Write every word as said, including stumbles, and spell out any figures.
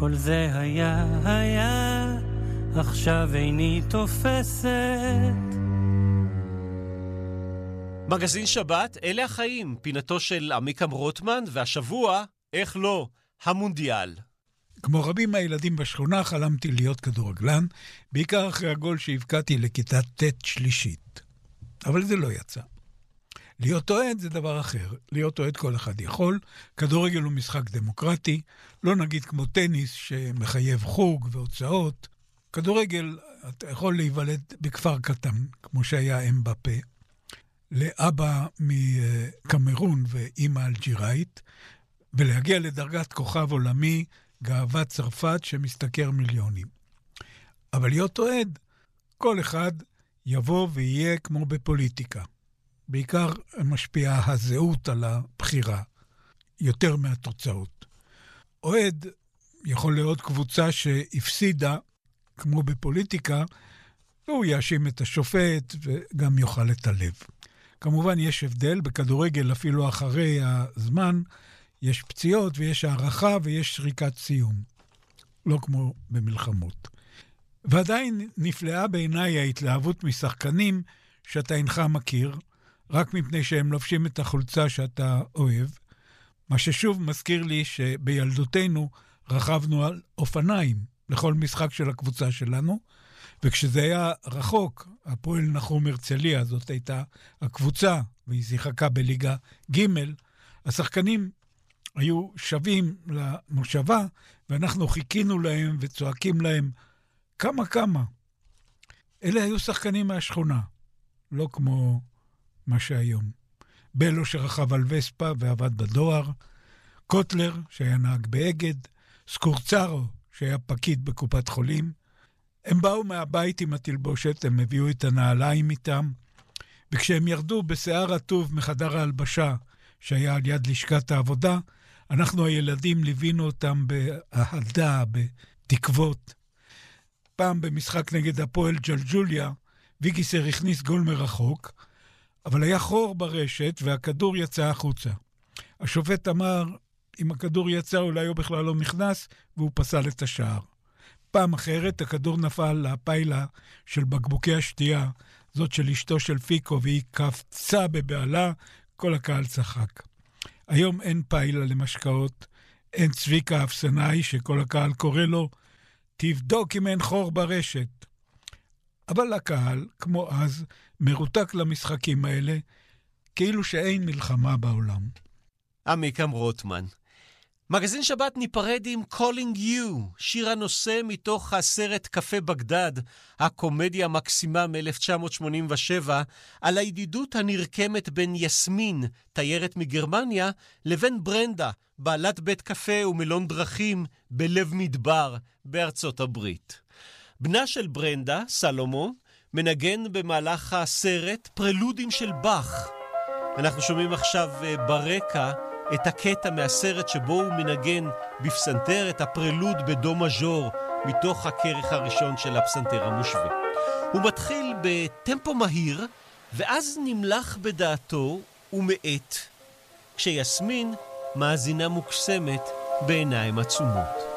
כל זה היה, היה, עכשיו איני תופסת. מגזין שבת, אלה החיים, פינתו של עמיקם רוטמן, והשבוע, איך לא, המונדיאל. כמו רבים מהילדים בשכונה חלמתי להיות כדורגלן, בעיקר אחרי הגול שהבקעתי לכיתה ט' שלישית. אבל זה לא יצא. להיות אוהד זה דבר אחר. להיות אוהד כל אחד יכול. כדורגל הוא משחק דמוקרטי, לא נגיד כמו טניס שמחייב חוג והוצאות. כדורגל אתה יכול להיוולד בכפר קטן, כמו שהיה אמבפה, לאבא מקמרון ואימא אלג'יראית, ולהגיע לדרגת כוכב עולמי, גאוות צרפת שמסתכר מיליונים. אבל להיות אוהד, כל אחד יבוא ויהיה כמו בפוליטיקה. בעיקר משפיעה הזהות על הבחירה, יותר מהתוצאות. אוהד יכול להיות קבוצה שהפסידה, כמו בפוליטיקה, והוא יאשים את השופט וגם יאכל את הלב. כמובן יש הבדל, בכדורגל אפילו אחרי הזמן, יש פציעות ויש הערכה ויש שריקת סיום. לא כמו במלחמות. ועדיין נפלאה בעיניי ההתלהבות משחקנים שאתה אינך מכיר, רק מפני שהם לובשים את החולצה שאתה אוהב, מה ששוב מזכיר לי שבילדותנו רכבנו על אופניים לכל משחק של הקבוצה שלנו, וכשזה היה רחוק, הפועל נחום הרצליה, זאת הייתה הקבוצה, והיא שיחקה בליגה ג', השחקנים היו שווים למושבה, ואנחנו חיכינו להם וצועקים להם כמה כמה. אלה היו שחקנים מהשכונה, לא כמו מה שהיום. בלו שרכב על וספה ועבד בדואר, קוטלר שהיה נהג באגד, סקורצרו שהיה פקיד בקופת חולים. הם באו מהבית עם התלבושת, הם הביאו את הנעליים איתם, וכשהם ירדו בשיער הטוב מחדר ההלבשה שהיה על יד לשכת העבודה, אנחנו הילדים ליווינו אותם באהדה, בתקוות. פעם במשחק נגד הפועל ג'לג'וליה, ויגיסר הכניס גול מרחוק, אבל היה חור ברשת והכדור יצא החוצה. השופט אמר, אם הכדור יצא אולי הוא בכלל לא נכנס, והוא פסל את השער. פעם אחרת הכדור נפל לפיילה של בקבוקי השתייה, זאת של אשתו של פיקו, והיא קפצה בבעלה, כל הקהל צחק. היום אין פיילה למשקאות, אין צביקה אפסנאי שכל הקהל קורא לו, תבדוק אם אין חור ברשת. אבל הקהל, כמו אז, מרותק למשחקים האלה, כאילו שאין מלחמה בעולם. עמיקם רוטמן. מגזין שבת ניפרד עם Calling You, שיר הנושא מתוך הסרט קפה בגדד, הקומדיה המקסימה מ-אלף תשע מאות שמונים ושבע, על הידידות הנרקמת בין יסמין, תיירת מגרמניה, לבין ברנדה, בעלת בית קפה ומלון דרכים בלב מדבר בארצות הברית. בנה של ברנדה, סלומו, מנגן במהלך הסרט פרלודים של באך. אנחנו שומעים עכשיו ברקע את הקטע מהסרט שבו הוא מנגן בפסנתר את הפרלוד בדו מז'ור מתוך הכרך הראשון של הפסנתר המושווה. הוא מתחיל בטמפו מהיר ואז נמלח בדעתו ומעט, כשיסמין מאזינה מוקסמת בעיניים עצומות.